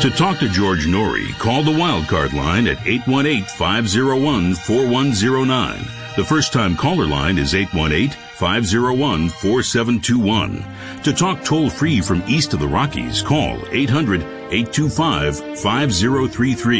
To talk to George Norrie, call the Wildcard line at 818-501-4109. The first-time caller line is 818-501-4721. To talk toll-free from east of the Rockies, call 800-825-5033.